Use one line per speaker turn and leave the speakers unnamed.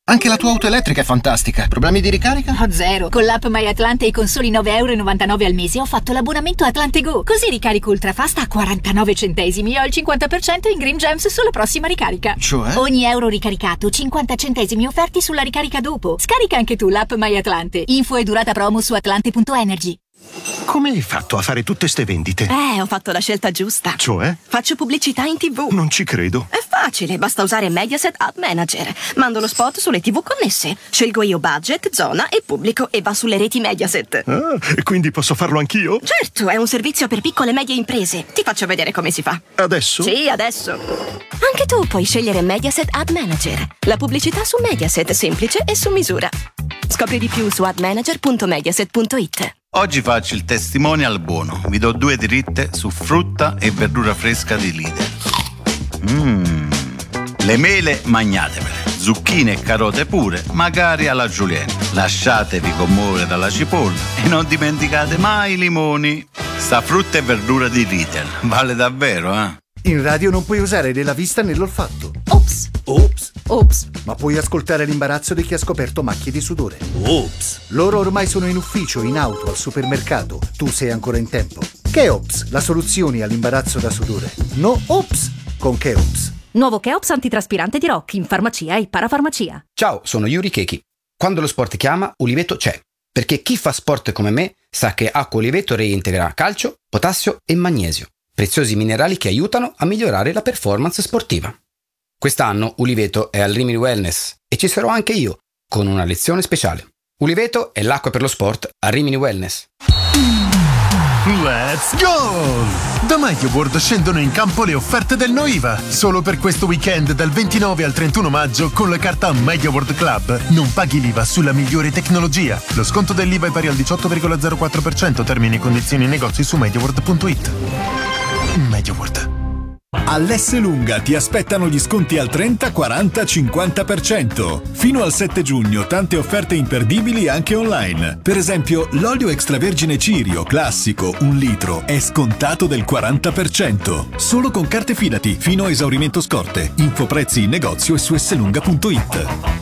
Anche la tua auto elettrica è fantastica. Problemi di ricarica?
Ho zero. Con l'app My Atlante e con soli 9,99 € al mese ho fatto l'abbonamento Atlante Go. Così ricarico ultrafast a 49 centesimi e ho il 50% in Green Gems sulla prossima ricarica.
Cioè?
Ogni euro ricaricato, 50 centesimi offerti sulla ricarica dopo. Scarica anche tu l'app My Atlante. Info e durata promo su atlante.energy.
Come hai fatto a fare tutte ste vendite?
Ho fatto la scelta giusta.
Cioè?
Faccio pubblicità in TV.
Non ci credo.
È facile, basta usare Mediaset Ad Manager. Mando lo spot sulle TV connesse. Scelgo io budget, zona e pubblico e va sulle reti Mediaset.
Ah, e quindi posso farlo anch'io?
Certo, è un servizio per piccole e medie imprese. Ti faccio vedere come si fa.
Adesso?
Sì, adesso. Anche tu puoi scegliere Mediaset Ad Manager. La pubblicità su Mediaset, semplice e su misura. Scopri di più su admanager.mediaset.it.
Oggi faccio il testimonial buono. Vi do 2 dritte su frutta e verdura fresca di Lidl. Le mele magnatevele, zucchine e carote pure, magari alla julienne. Lasciatevi commuovere dalla cipolla e non dimenticate mai i limoni. Sta frutta e verdura di Lidl vale davvero, eh?
In radio non puoi usare né la vista né l'olfatto.
Ops.
Ops.
Ops.
Ma puoi ascoltare l'imbarazzo di chi ha scoperto macchie di sudore.
Ops.
Loro ormai sono in ufficio, in auto, al supermercato. Tu sei ancora in tempo. Keops, la soluzione all'imbarazzo da sudore. No Ops con Keops.
Nuovo Keops antitraspirante di Rock in farmacia e parafarmacia.
Ciao, sono Yuri Keki. Quando lo sport chiama, Uliveto c'è. Perché chi fa sport come me sa che acqua Uliveto reintegra calcio, potassio e magnesio. Preziosi minerali che aiutano a migliorare la performance sportiva. Quest'anno Uliveto è al Rimini Wellness e ci sarò anche io, con una lezione speciale. Uliveto è l'acqua per lo sport a Rimini Wellness.
Let's go! Da MediaWorld scendono in campo le offerte del NoIVA. Solo per questo weekend dal 29 al 31 maggio con la carta MediaWorld Club non paghi l'IVA sulla migliore tecnologia. Lo sconto dell'IVA è pari al 18,04%. Termini e condizioni in negozi su MediaWorld.it. MediaWorld.
All'Esselunga ti aspettano gli sconti al 30, 40, 50%. Fino al 7 giugno tante offerte imperdibili anche online. Per esempio, l'olio extravergine Cirio classico 1 litro è scontato del 40%. Solo con carte Fidati fino a esaurimento scorte. Info prezzi in negozio e su esselunga.it.